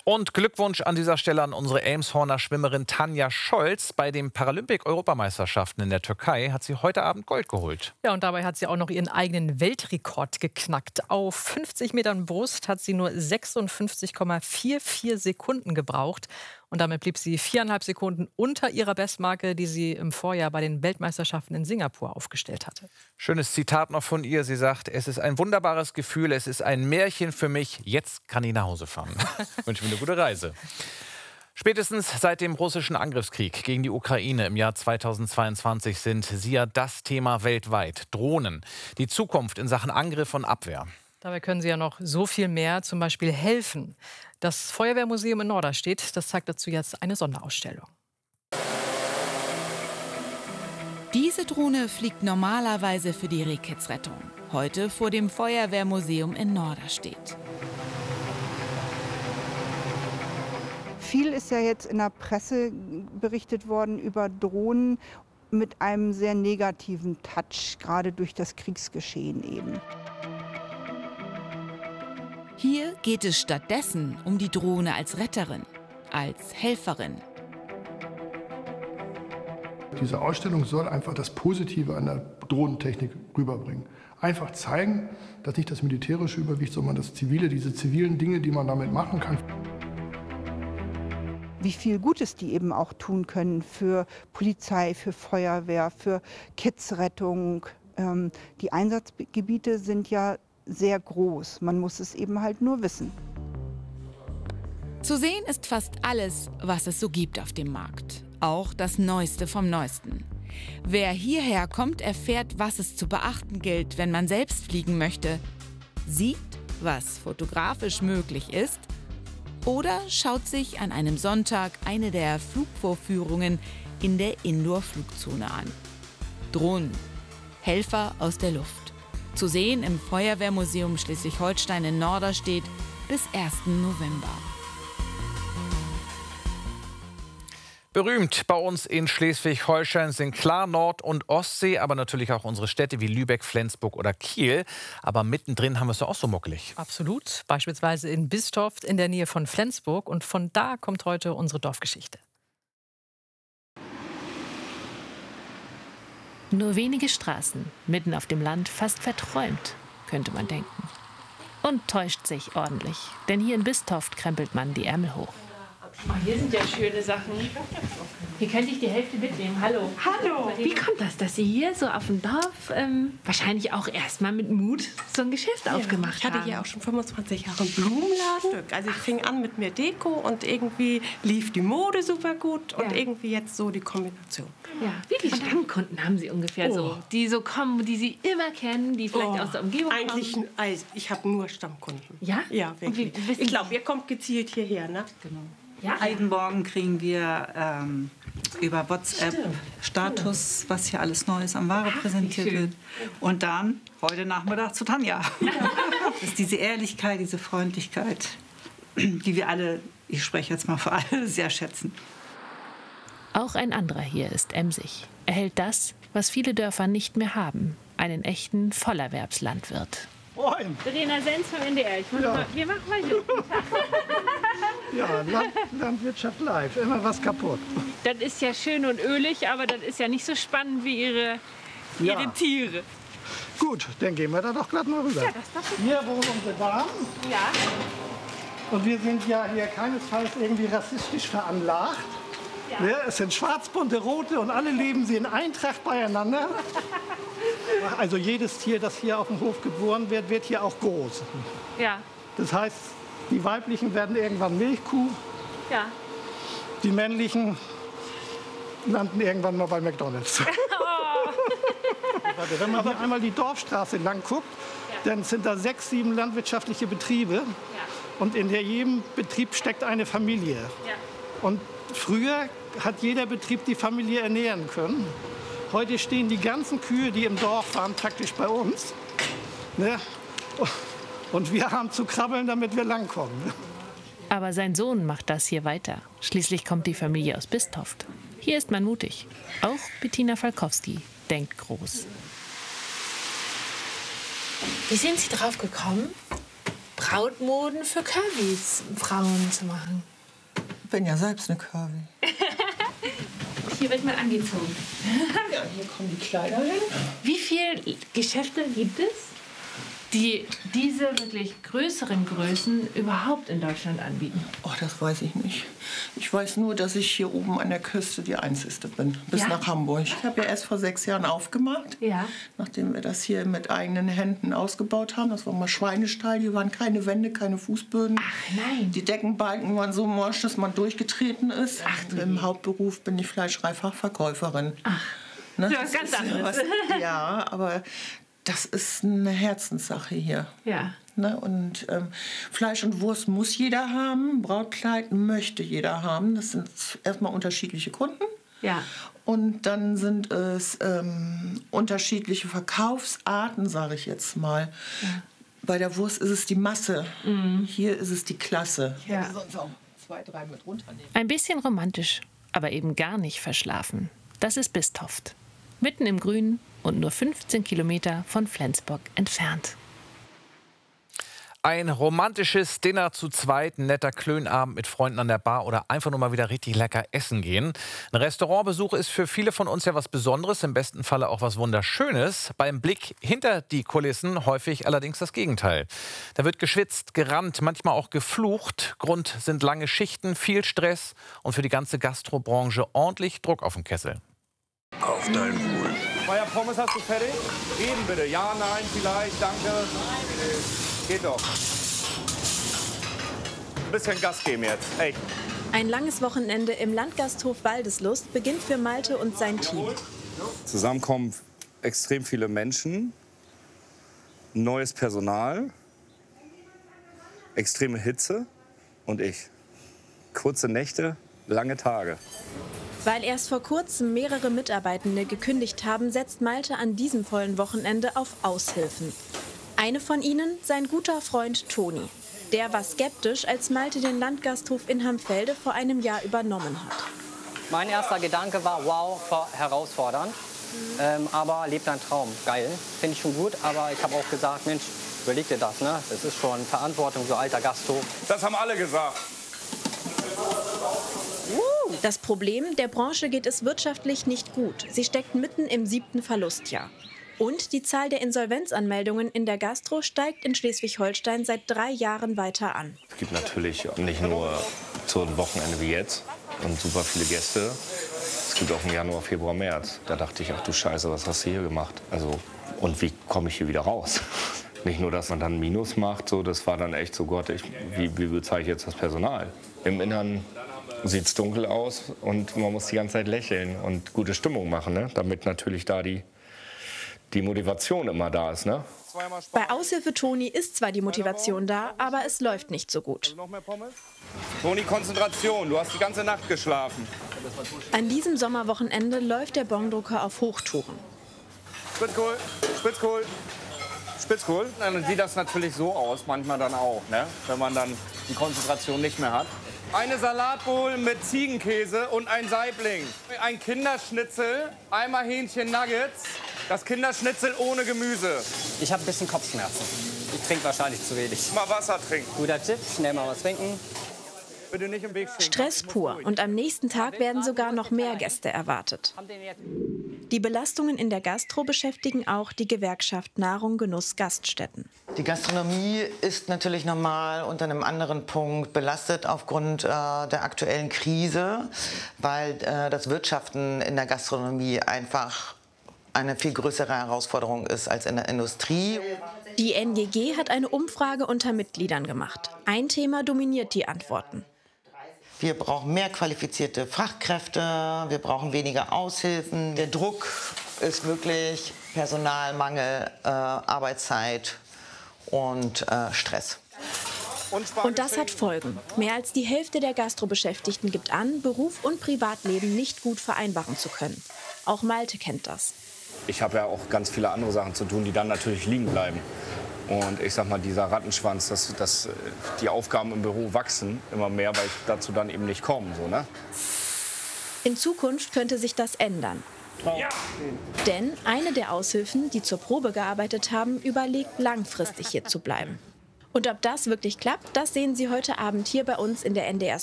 Und Glückwunsch an dieser Stelle an unsere Elmshorner Schwimmerin Tanja Scholz. Bei den Paralympic-Europameisterschaften in der Türkei hat sie heute Abend Gold geholt. Ja, und dabei hat sie auch noch ihren eigenen Weltrekord geknackt. Auf 50 Metern Brust hat sie nur 56,44 Sekunden gebraucht. Und damit blieb sie 4,5 Sekunden unter ihrer Bestmarke, die sie im Vorjahr bei den Weltmeisterschaften in Singapur aufgestellt hatte. Schönes Zitat noch von ihr. Sie sagt, es ist ein wunderbares Gefühl, es ist ein Märchen für mich. Jetzt kann ich nach Hause fahren. Ich wünsche mir eine gute Reise. Spätestens seit dem russischen Angriffskrieg gegen die Ukraine im Jahr 2022 sind sie ja das Thema weltweit. Drohnen. Die Zukunft in Sachen Angriff und Abwehr. Dabei können sie ja noch so viel mehr, zum Beispiel helfen. Das Feuerwehrmuseum in Norderstedt, das zeigt dazu jetzt eine Sonderausstellung. Diese Drohne fliegt normalerweise für die Rehkitzrettung. Heute vor dem Feuerwehrmuseum in Norderstedt. Viel ist ja jetzt in der Presse berichtet worden über Drohnen mit einem sehr negativen Touch, gerade durch das Kriegsgeschehen eben. Hier geht es stattdessen um die Drohne als Retterin, als Helferin. Diese Ausstellung soll einfach das Positive an der Drohnentechnik rüberbringen. Einfach zeigen, dass nicht das Militärische überwiegt, sondern das Zivile, diese zivilen Dinge, die man damit machen kann. Wie viel Gutes die eben auch tun können für Polizei, für Feuerwehr, für Kidsrettung. Die Einsatzgebiete sind ja sehr groß. Man muss es eben halt nur wissen. Zu sehen ist fast alles, was es so gibt auf dem Markt. Auch das Neueste vom Neuesten. Wer hierher kommt, erfährt, was es zu beachten gilt, wenn man selbst fliegen möchte. Sieht, was fotografisch möglich ist. Oder schaut sich an einem Sonntag eine der Flugvorführungen in der Indoor-Flugzone an. Drohnen. Helfer aus der Luft. Zu sehen im Feuerwehrmuseum Schleswig-Holstein in Norderstedt bis 1. November. Berühmt bei uns in Schleswig-Holstein sind klar Nord- und Ostsee, aber natürlich auch unsere Städte wie Lübeck, Flensburg oder Kiel. Aber mittendrin haben wir es doch auch so muckelig. Absolut. Beispielsweise in Bistoft in der Nähe von Flensburg. Und von da kommt heute unsere Dorfgeschichte. Nur wenige Straßen, mitten auf dem Land, fast verträumt, könnte man denken. Und täuscht sich ordentlich, denn hier in Bistoft krempelt man die Ärmel hoch. Oh, hier sind ja schöne Sachen. Hier könnte ich die Hälfte mitnehmen. Hallo. Hallo. Wie kommt das, dass Sie hier so auf dem Dorf wahrscheinlich auch erstmal mit Mut so ein Geschäft aufgemacht haben? Ich hatte hier auch schon 25 Jahre einen Blumenladen. Also ich fing an mit mehr Deko und irgendwie lief die Mode super gut und irgendwie jetzt so die Kombination. Ja. Wie viele Stammkunden haben Sie ungefähr so? Die so kommen, die Sie immer kennen, die vielleicht aus der Umgebung kommen? Also ich habe nur Stammkunden. Ja? Ja, wirklich. Ich glaube, ihr kommt gezielt hierher, ne? Genau. Ja. Jeden Morgen kriegen wir über WhatsApp Status, was hier alles Neues am Ware präsentiert wird. Und dann heute Nachmittag zu Tanja. Das ist diese Ehrlichkeit, diese Freundlichkeit, die wir alle, ich spreche jetzt mal für alle, sehr schätzen. Auch ein anderer hier ist emsig. Er hält das, was viele Dörfer nicht mehr haben. Einen echten Vollerwerbslandwirt. Moin. Verena Senz vom NDR. Wir machen mal so. Ja, Landwirtschaft live, immer was kaputt. Das ist ja schön und ölig, aber das ist ja nicht so spannend wie Ihre Tiere. Gut, dann gehen wir da doch glatt mal rüber. Ja, das ist doch Hier wohnen unsere Damen. Ja. Und wir sind ja hier keinesfalls irgendwie rassistisch veranlagt. Ja. Ja, es sind schwarzbunte, rote und alle leben sie in Eintracht beieinander. Also jedes Tier, das hier auf dem Hof geboren wird, wird hier auch groß. Ja. Das heißt, die weiblichen werden irgendwann Milchkuh. Ja. Die männlichen landen irgendwann mal bei McDonald's. Oh. Wenn man hier einmal die Dorfstraße lang guckt, dann sind da 6, 7 landwirtschaftliche Betriebe. Und in jedem Betrieb steckt eine Familie. Ja. Und früher hat jeder Betrieb die Familie ernähren können. Heute stehen die ganzen Kühe, die im Dorf waren, praktisch bei uns. Ne? Und wir haben zu krabbeln, damit wir langkommen. Aber sein Sohn macht das hier weiter. Schließlich kommt die Familie aus Bistoft. Hier ist man mutig. Auch Bettina Falkowski denkt groß. Wie sind Sie drauf gekommen, Brautmoden für Curvys Frauen zu machen. Ich bin ja selbst eine Curvy. Hier wird mal angezogen. Ja, hier kommen die Kleider hin. Wie viele Geschäfte gibt es, die diese wirklich größeren Größen überhaupt in Deutschland anbieten? Oh, das weiß ich nicht. Ich weiß nur, dass ich hier oben an der Küste die Einzige bin, bis nach Hamburg. Ich habe ja erst vor 6 Jahren aufgemacht, nachdem wir das hier mit eigenen Händen ausgebaut haben. Das war mal Schweinestall, hier waren keine Wände, keine Fußböden. Ach nein. Die Deckenbalken waren so morsch, dass man durchgetreten ist. Ach, im Hauptberuf bin ich Fleischereifachverkäuferin. Ach, ne? das ist ganz anderes. Ja, aber das ist eine Herzenssache hier. Ja. Ne? Und Fleisch und Wurst muss jeder haben, Brautkleid möchte jeder haben. Das sind erstmal unterschiedliche Kunden. Ja. Und dann sind es unterschiedliche Verkaufsarten, sage ich jetzt mal. Ja. Bei der Wurst ist es die Masse, hier ist es die Klasse. Ja. Sonst auch 2, 3 mit runternehmen. Ein bisschen romantisch, aber eben gar nicht verschlafen. Das ist Bistoft. Mitten im Grünen und nur 15 Kilometer von Flensburg entfernt. Ein romantisches Dinner zu zweit, ein netter Klönabend mit Freunden an der Bar oder einfach nur mal wieder richtig lecker essen gehen. Ein Restaurantbesuch ist für viele von uns ja was Besonderes, im besten Falle auch was Wunderschönes. Beim Blick hinter die Kulissen häufig allerdings das Gegenteil. Da wird geschwitzt, gerannt, manchmal auch geflucht. Grund sind lange Schichten, viel Stress und für die ganze Gastrobranche ordentlich Druck auf dem Kessel. Auf dein Wohl. Euer Pommes hast du fertig? Eben bitte. Ja, nein, vielleicht, danke. Geht doch. Ein bisschen Gas geben jetzt. Echt. Ein langes Wochenende im Landgasthof Waldeslust beginnt für Malte und sein Team. Zusammenkommen extrem viele Menschen, neues Personal, extreme Hitze und ich. Kurze Nächte, lange Tage. Weil erst vor kurzem mehrere Mitarbeitende gekündigt haben, setzt Malte an diesem vollen Wochenende auf Aushilfen. Eine von ihnen, sein guter Freund Toni. Der war skeptisch, als Malte den Landgasthof in Hamfelde vor einem Jahr übernommen hat. Mein erster Gedanke war, wow, herausfordernd, aber lebt ein Traum, geil, finde ich schon gut. Aber ich habe auch gesagt, Mensch, überleg dir das, ne? Das ist schon Verantwortung, so alter Gasthof. Das haben alle gesagt. Das Problem, der Branche geht es wirtschaftlich nicht gut. Sie steckt mitten im 7. Verlustjahr. Und die Zahl der Insolvenzanmeldungen in der Gastro steigt in Schleswig-Holstein seit 3 Jahren weiter an. Es gibt natürlich nicht nur so ein Wochenende wie jetzt und super viele Gäste. Es gibt auch im Januar, Februar, März. Da dachte ich, ach du Scheiße, was hast du hier gemacht? Also, und wie komme ich hier wieder raus? Nicht nur, dass man dann Minus macht, so, das war dann echt so, Gott, wie bezeichne ich jetzt das Personal? Im Inneren sieht es dunkel aus und man muss die ganze Zeit lächeln und gute Stimmung machen, ne? Damit natürlich da die Motivation immer da ist. Ne? Bei Aushilfe Toni ist zwar die Motivation da, aber es läuft nicht so gut. Toni, Konzentration, du hast die ganze Nacht geschlafen. An diesem Sommerwochenende läuft der Bongdrucker auf Hochtouren. Spitzkohl, Spitzkohl, Spitzkohl. Dann sieht das natürlich so aus, manchmal dann auch, ne? Wenn man dann die Konzentration nicht mehr hat. Eine Salatbowl mit Ziegenkäse und ein Saibling. Ein Kinderschnitzel, einmal Hähnchen-Nuggets. Das Kinderschnitzel ohne Gemüse. Ich habe ein bisschen Kopfschmerzen. Ich trinke wahrscheinlich zu wenig. Mal Wasser trinken. Guter Tipp, schnell mal was trinken. Bitte nicht im Weg stehen. Stress pur und am nächsten Tag werden sogar noch mehr Gäste erwartet. Die Belastungen in der Gastro beschäftigen auch die Gewerkschaft Nahrung, Genuss, Gaststätten. Die Gastronomie ist natürlich nochmal unter einem anderen Punkt belastet aufgrund der aktuellen Krise, weil das Wirtschaften in der Gastronomie einfach eine viel größere Herausforderung ist als in der Industrie. Die NGG hat eine Umfrage unter Mitgliedern gemacht. Ein Thema dominiert die Antworten. Wir brauchen mehr qualifizierte Fachkräfte, wir brauchen weniger Aushilfen. Der Druck ist wirklich Personalmangel, Arbeitszeit und Stress. Und das hat Folgen. Mehr als die Hälfte der Gastrobeschäftigten gibt an, Beruf und Privatleben nicht gut vereinbaren zu können. Auch Malte kennt das. Ich habe ja auch ganz viele andere Sachen zu tun, die dann natürlich liegen bleiben. Und ich sag mal, dieser Rattenschwanz, dass die Aufgaben im Büro wachsen immer mehr, weil ich dazu dann eben nicht komme. So, ne? In Zukunft könnte sich das ändern. Ja. Denn eine der Aushilfen, die zur Probe gearbeitet haben, überlegt, langfristig hier zu bleiben. Und ob das wirklich klappt, das sehen Sie heute Abend hier bei uns in der NDR